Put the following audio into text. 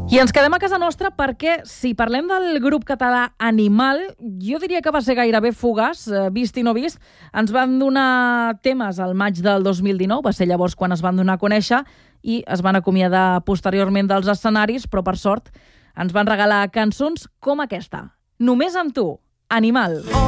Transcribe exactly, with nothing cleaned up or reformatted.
I ens quedem a casa nostra perquè, si parlem del grup català Animal, jo diria que va ser gairebé fugaç, vist i no vist. Ens van donar temes al maig del dos mil dinou, va ser llavors quan es van donar a conèixer, i es van acomiadar posteriorment dels escenaris, però per sort ens van regalar cançons com aquesta. Només amb tu, Animal.